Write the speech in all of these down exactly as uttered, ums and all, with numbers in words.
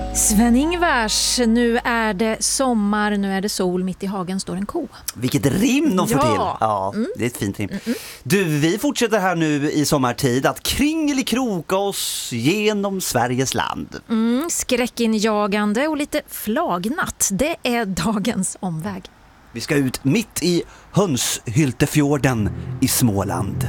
Sven-Ingvars, nu är det sommar, nu är det sol, mitt i hagen står en ko. Vilket rim de får Ja. till. Ja, mm. Det är ett fint rim. Mm-mm. Du, vi fortsätter här nu i sommartid att kringelikroka oss genom Sveriges land. Mm, skräckinjagande och lite flagnatt, det är dagens omväg. Vi ska ut mitt i Hönshyltefjorden i Småland.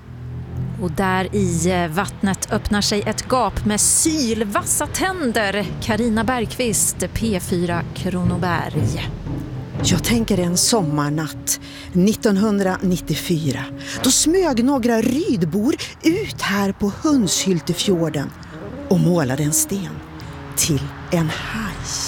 Och där i vattnet öppnar sig ett gap med sylvassa tänder. Carina Bergqvist, P fyra Kronoberg. Jag tänker en sommarnatt nittonhundranittiofyra. Då smög några rydbor ut här på Hönshyltefjorden och målade en sten till en haj.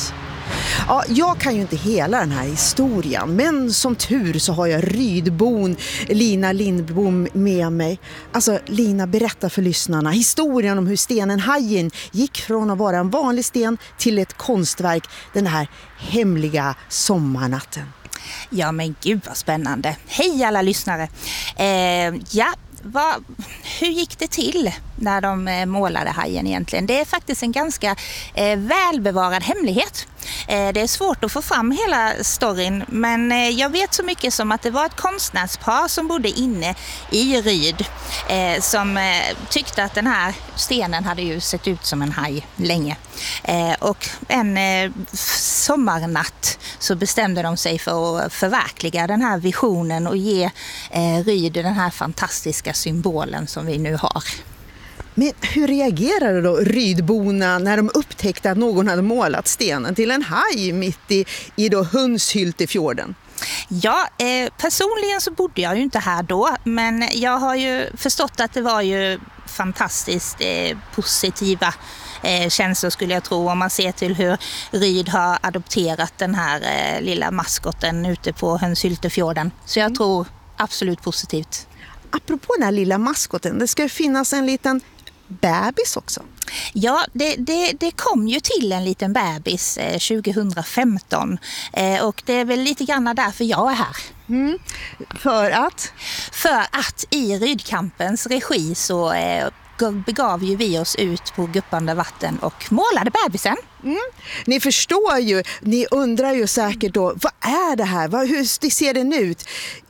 Ja, jag kan ju inte hela den här historien, men som tur så har jag rydbon Lina Lindbom med mig. Alltså Lina, berättar för lyssnarna historien om hur stenen hajen gick från att vara en vanlig sten till ett konstverk den här hemliga sommarnatten. Ja men gud vad spännande. Hej alla lyssnare. Eh, ja, vad, hur gick det till när de eh, målade hajen egentligen? Det är faktiskt en ganska eh, välbevarad hemlighet. Eh, det är svårt att få fram hela storyn, men eh, jag vet så mycket som att det var ett konstnärspar som bodde inne i Ryd eh, som eh, tyckte att den här stenen hade ju sett ut som en haj länge. Eh, och en eh, sommarnatt så bestämde de sig för att förverkliga den här visionen och ge eh, Ryd den här fantastiska symbolen som vi nu har. Men hur reagerade då rydborna när de upptäckte att någon hade målat stenen till en haj mitt i, i då Hönshyltefjorden? Ja, eh, personligen så bodde jag ju inte här då, men jag har ju förstått att det var ju fantastiskt eh, positiva eh, känslor skulle jag tro, om man ser till hur Ryd har adopterat den här eh, lilla maskoten ute på Hönshyltefjorden. Så jag mm. tror absolut positivt. Apropå den här lilla maskoten, det ska finnas en liten bebis också. Ja, det, det, det kom ju till en liten bebis eh, tjugohundrafemton eh, och det är väl lite grann därför jag är här. Mm. För att? För att i Rydkampens regi så eh, begav ju vi oss ut på guppande vatten och målade bebisen. Mm. Ni förstår ju, ni undrar ju säkert då, vad är det här? Vad, hur ser den ut?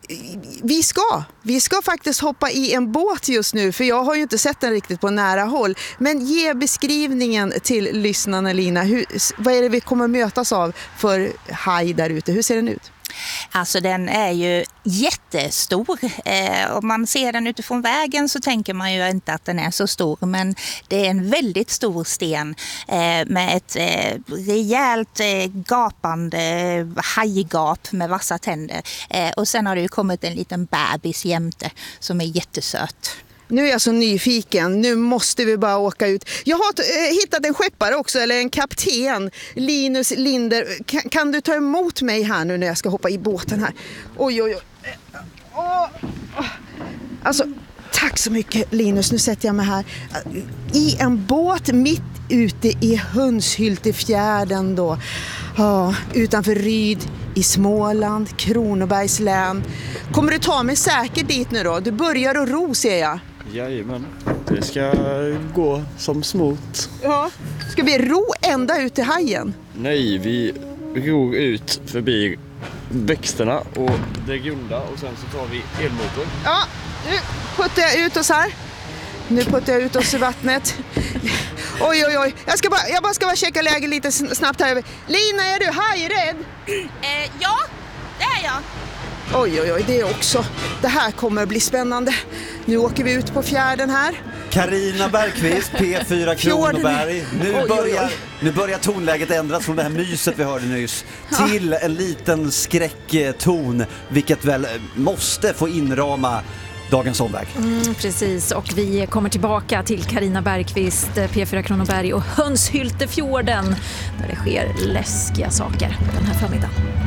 Vi ska, vi ska faktiskt hoppa i en båt just nu, för jag har ju inte sett den riktigt på nära håll. Men ge beskrivningen till lyssnarna, Lina. Hur, vad är det vi kommer mötas av för haj där ute? Hur ser den ut? Alltså den är ju jättestor. Eh, om man ser den utifrån vägen så tänker man ju inte att den är så stor. Men det är en väldigt stor sten eh, med ett eh, rejält eh, gapande hajgap med vassa tänder. Eh, och sen har det ju kommit en liten bebis jämte som är jättesöt. Nu är jag så nyfiken, nu måste vi bara åka ut. Jag har äh, hittat en skeppare också, eller en kapten, Linus Linder. Kan, kan du ta emot mig här nu när jag ska hoppa i båten här? Oj, oj, oj. Oh, oh. Alltså, tack så mycket Linus, nu sätter jag mig här. I en båt mitt ute i Hönshyltefjärden då. Ja, utanför Ryd i Småland, Kronobergs län. Kommer du ta mig säkert dit nu då? Du börjar att ro, ser jag. Jajamän, det ska gå som smort. Ja. Ska vi ro ända ut till hajen? Nej, vi ror ut förbi växterna och det grunda och sen så tar vi elmotorn. Ja, nu puttar jag ut oss här. Nu puttar jag ut oss i vattnet. Oj, oj, oj. Jag, ska bara, jag bara ska bara checka läget lite snabbt här. Lina, är du hajrädd? Eh, ja, det är jag. Oj, oj, oj, det är också. Det här kommer att bli spännande. Nu åker vi ut på fjärden här. Carina Bergqvist, P fyra Kronoberg. Nu oj, börjar, oj, oj. nu börjar tonläget ändras från det här myset vi hörde nyss till en liten skräckton, vilket väl måste få inrama dagens omväg. Mm, precis, och vi kommer tillbaka till Carina Bergqvist, P fyra Kronoberg och Hönshyltefjorden där det sker läskiga saker den här förmiddagen.